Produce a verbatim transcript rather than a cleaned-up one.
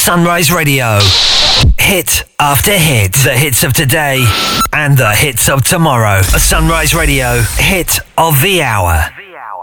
Sunrise Radio. Hit after hit. The hits of today and the hits of tomorrow. A Sunrise Radio hit of the hour.